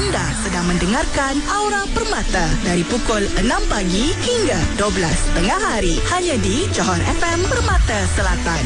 Anda sedang mendengarkan Aura Permata dari pukul 6 pagi hingga 12 tengah hari. Hanya di Johor FM Permata Selatan.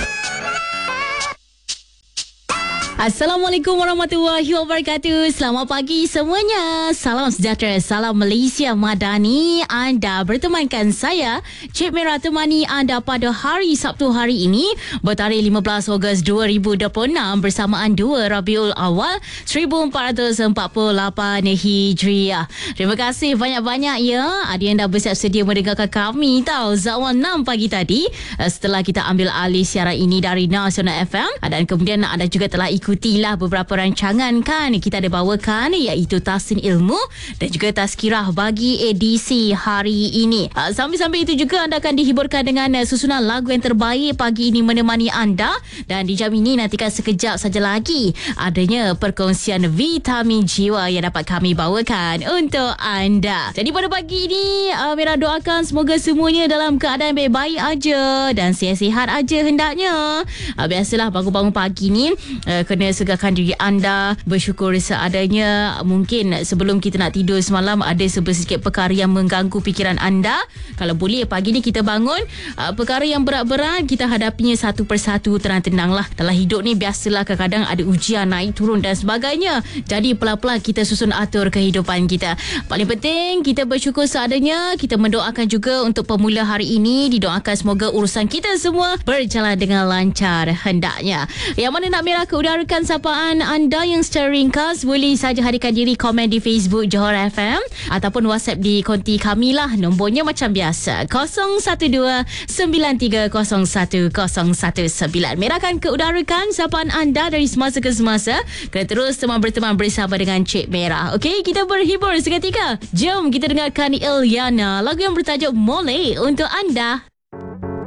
Assalamualaikum warahmatullahi wabarakatuh. Selamat pagi semuanya. Salam sejahtera, salam Malaysia Madani. Anda bertemankan saya, Cik Merah, temani anda pada hari Sabtu hari ini, bertarikh 15 Ogos 2026 bersamaan 2 Rabiul Awal 1448 Hijriah. Terima kasih banyak-banyak ya. Ada yang dah bersiap sedia mendengarkan kami tahu Zawan 6 pagi tadi setelah kita ambil alih siaran ini dari Nasional FM, dan kemudian anda juga telah ikutilah beberapa rancangan kan kita ada bawakan, iaitu Tahsin Ilmu dan juga Tazkirah bagi edisi hari ini. Sambil-sambil itu juga anda akan dihiburkan dengan susunan lagu yang terbaik pagi ini menemani anda, dan di jam ini nantikan sekejap saja lagi adanya perkongsian vitamin jiwa yang dapat kami bawakan untuk anda. Jadi pada pagi ini Mira doakan semoga semuanya dalam keadaan baik-baik aja dan sihat-sihat aja hendaknya. Biasalah bangun-bangun pagi ni kena segarkan diri anda, bersyukur seadanya. Mungkin sebelum kita nak tidur semalam ada sedikit perkara yang mengganggu fikiran anda. Kalau boleh pagi ni kita bangun, perkara yang berat-berat kita hadapinya satu persatu, tenang-tenang lah. Dalam hidup ni biasalah kadang-kadang ada ujian naik turun dan sebagainya. Jadi pelan-pelan kita susun atur kehidupan kita. Paling penting kita bersyukur seadanya. Kita mendoakan juga untuk pemula hari ini, didoakan semoga urusan kita semua berjalan dengan lancar hendaknya. Yang mana nak Merah ke udara sapaan anda yang secara ringkas, boleh saja hadirkan diri komen di Facebook Johor FM ataupun WhatsApp di konti kami lah. Nombornya macam biasa 012-9301-019. Merah akan keudarakan sapaan anda dari semasa ke semasa. Kena terus berteman bersama dengan Cik Merah. Okey, kita berhibur seketika. Jom kita dengarkan Ilyana, lagu yang bertajuk Mole untuk anda.